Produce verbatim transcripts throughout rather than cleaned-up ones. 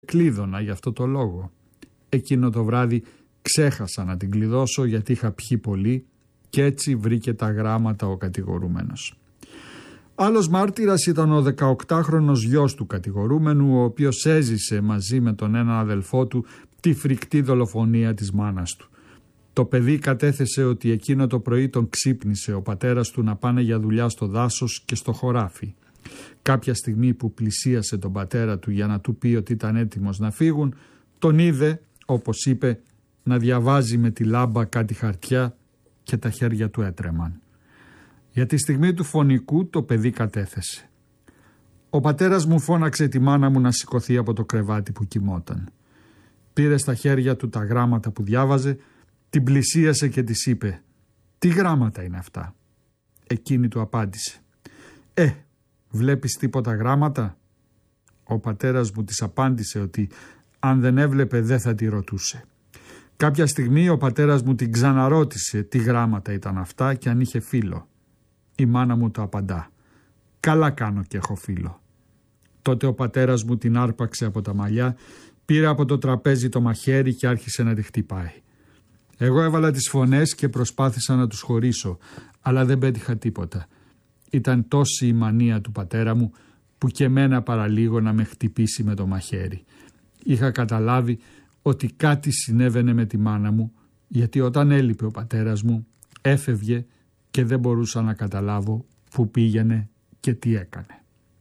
κλείδωνα για αυτό το λόγο. Εκείνο το βράδυ ξέχασα να την κλειδώσω γιατί είχα πιει πολύ και έτσι βρήκε τα γράμματα ο κατηγορούμενος. Άλλος μάρτυρας ήταν ο δεκαοκτάχρονος γιος του κατηγορούμενου, ο οποίος έζησε μαζί με τον έναν αδελφό του τη φρικτή δολοφονία της μάνας του. Το παιδί κατέθεσε ότι εκείνο το πρωί τον ξύπνησε ο πατέρας του να πάνε για δουλειά στο δάσος και στο χωράφι. Κάποια στιγμή που πλησίασε τον πατέρα του για να του πει ότι ήταν έτοιμος να φύγουν, τον είδε, όπως είπε, να διαβάζει με τη λάμπα κάτι χαρτιά και τα χέρια του έτρεμαν. Για τη στιγμή του φωνικού το παιδί κατέθεσε: «Ο πατέρας μου φώναξε τη μάνα μου να σηκωθεί από το κρεβάτι που κοιμόταν. Πήρε στα χέρια του τα γράμματα που διάβαζε, την πλησίασε και της είπε: «Τι γράμματα είναι αυτά?» Εκείνη του απάντησε: «Ε, βλέπεις τίποτα γράμματα?» Ο πατέρας μου της απάντησε ότι αν δεν έβλεπε δεν θα τη ρωτούσε. Κάποια στιγμή ο πατέρας μου την ξαναρώτησε τι γράμματα ήταν αυτά και αν είχε φίλο. Η μάνα μου το απαντά: «Καλά κάνω και έχω φίλο». Τότε ο πατέρας μου την άρπαξε από τα μαλλιά, πήρε από το τραπέζι το μαχαίρι και άρχισε να τη χτυπάει. Εγώ έβαλα τις φωνές και προσπάθησα να τους χωρίσω, αλλά δεν πέτυχα τίποτα. Ήταν τόση η μανία του πατέρα μου που και εμένα παραλίγο να με χτυπήσει με το μαχαίρι. Είχα καταλάβει ότι κάτι συνέβαινε με τη μάνα μου, γιατί όταν έλειπε ο πατέρας μου έφευγε και δεν μπορούσα να καταλάβω που πήγαινε και τι έκανε.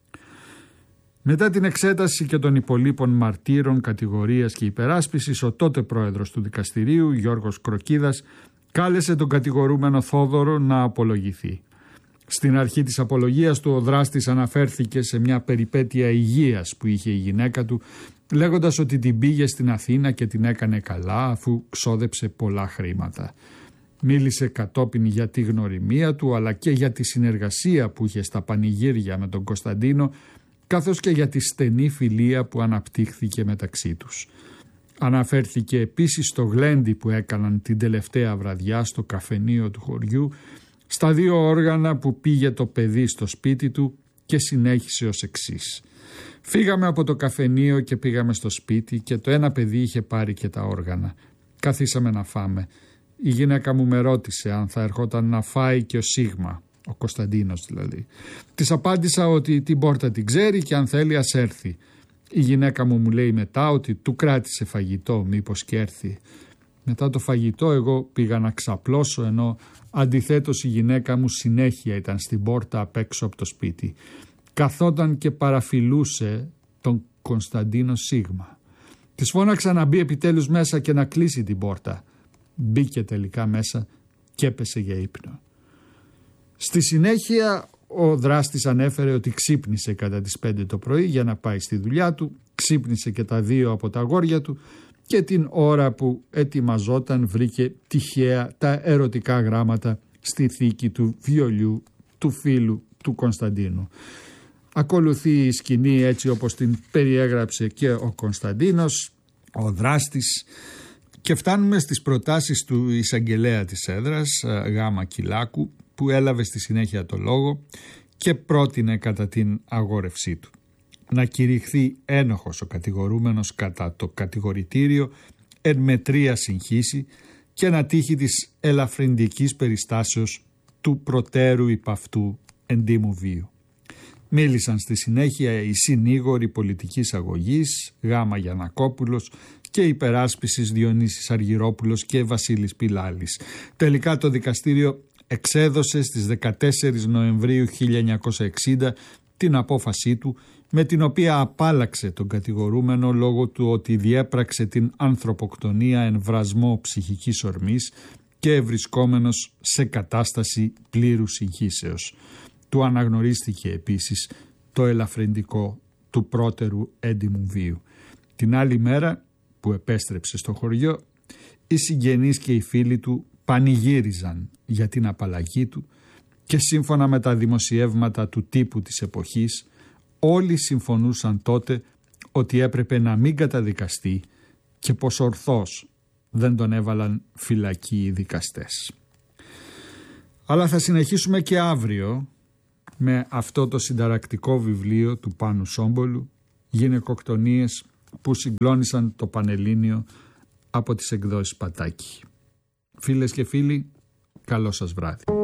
Μετά την εξέταση και των υπολείπων μαρτύρων κατηγορίας και υπεράσπισης, ο τότε πρόεδρος του δικαστηρίου, Γιώργος Κροκίδας, κάλεσε τον κατηγορούμενο Θόδωρο να απολογηθεί. Στην αρχή της απολογίας του ο δράστης αναφέρθηκε σε μια περιπέτεια υγείας που είχε η γυναίκα του, λέγοντας ότι την πήγε στην Αθήνα και την έκανε καλά αφού ξόδεψε πολλά χρήματα. Μίλησε κατόπιν για τη γνωριμία του αλλά και για τη συνεργασία που είχε στα πανηγύρια με τον Κωνσταντίνο, καθώς και για τη στενή φιλία που αναπτύχθηκε μεταξύ τους. Αναφέρθηκε επίσης στο γλέντι που έκαναν την τελευταία βραδιά στο καφενείο του χωριού, στα δύο όργανα που πήγε το παιδί στο σπίτι του και συνέχισε ως εξής: «Φύγαμε από το καφενείο και πήγαμε στο σπίτι και το ένα παιδί είχε πάρει και τα όργανα. Καθίσαμε να φάμε. Η γυναίκα μου με ρώτησε αν θα ερχόταν να φάει και ο Σίγμα», ο Κωνσταντίνος δηλαδή. «Της απάντησα ότι την πόρτα την ξέρει και αν θέλει ας έρθει. Η γυναίκα μου μου λέει μετά ότι του κράτησε φαγητό, μήπως και έρθει. Μετά το φαγητό εγώ πήγα να ξαπλώσω, ενώ αντιθέτως η γυναίκα μου συνέχεια ήταν στην πόρτα απ' έξω από το σπίτι. Καθόταν και παραφιλούσε τον Κωνσταντίνο Σίγμα. Της φώναξα να μπει επιτέλους μέσα και να κλείσει την πόρτα. Μπήκε τελικά μέσα και έπεσε για ύπνο». Στη συνέχεια ο δράστης ανέφερε ότι ξύπνησε κατά τις πέντε το πρωί για να πάει στη δουλειά του, ξύπνησε και τα δύο από τα αγόρια του και την ώρα που ετοιμαζόταν βρήκε τυχαία τα ερωτικά γράμματα στη θήκη του βιολιού του φίλου του Κωνσταντίνου. Ακολουθεί η σκηνή έτσι όπως την περιέγραψε και ο Κωνσταντίνος, ο δράστης, και φτάνουμε στις προτάσεις του εισαγγελέα της έδρας, Γάμα Κυλάκου, που έλαβε στη συνέχεια το λόγο και πρότεινε κατά την αγόρευσή του. Να κηρυχθεί ένοχος ο κατηγορούμενος κατά το κατηγορητήριο εν μετρία συγχύση και να τύχει της ελαφρυντικής περιστάσεως του προτέρου υπ' αυτού εντύμου βίου. Μίλησαν στη συνέχεια οι συνήγοροι πολιτικής αγωγής, Γάμα Γιαννακόπουλος, και υπεράσπισης Διονύσης Αργυρόπουλος και Βασίλης Πιλάλης. Τελικά το δικαστήριο εξέδωσε στις δεκατέσσερις Νοεμβρίου χίλια εννιακόσια εξήντα την απόφασή του, με την οποία απάλαξε τον κατηγορούμενο λόγω του ότι διέπραξε την ανθρωποκτονία εν βρασμό ψυχικής ορμής και ευρισκόμενος σε κατάσταση πλήρους συγχύσεως. Του αναγνωρίστηκε επίσης το ελαφρυντικό του πρώτερου έντιμου βίου. Την άλλη μέρα που επέστρεψε στο χωριό, οι συγγενείς και οι φίλοι του πανηγύριζαν για την απαλλαγή του και σύμφωνα με τα δημοσιεύματα του τύπου της εποχής όλοι συμφωνούσαν τότε ότι έπρεπε να μην καταδικαστεί και πως ορθώς δεν τον έβαλαν φυλακή οι δικαστές. Αλλά θα συνεχίσουμε και αύριο με αυτό το συνταρακτικό βιβλίο του Πάνου Σόμπολου, «Γυναικοκτονίες που συγκλώνησαν το Πανελλήνιο από τις εκδόσεις Πατάκη. Φίλες και φίλοι, καλό σας βράδυ.